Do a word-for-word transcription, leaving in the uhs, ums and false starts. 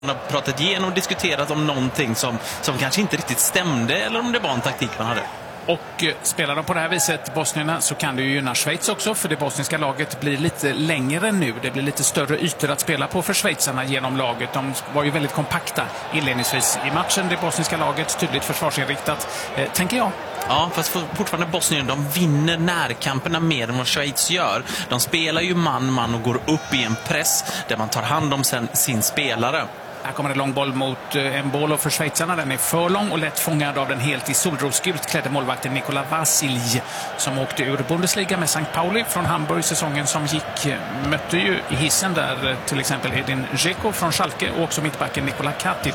Man har pratat igenom och diskuterat om någonting som, som kanske inte riktigt stämde, eller om det var en taktik man hade. Och spelar de på det här viset, bosnierna, så kan det ju gynna Schweiz också, för det bosniska laget blir lite längre nu. Det blir lite större ytor att spela på för schweizarna genom laget. De var ju väldigt kompakta inledningsvis i matchen. Det bosniska laget tydligt försvarsinriktat, eh, tänker jag. Ja, fast fortfarande Bosnien, de vinner närkamperna mer än vad Schweiz gör. De spelar ju man-man och går upp i en press där man tar hand om sen, sin spelare. Här kommer en lång boll mot en boll för schweizarna. Den är för lång och lätt fångad av den helt i solrosgult klädde målvakten Nikola Vasilj, som åkte ur Bundesliga med Sankt Pauli från Hamburg säsongen som gick. Mötte ju i hissen där till exempel Edin Dzeko från Schalke och också mittbacken Nikola Katic.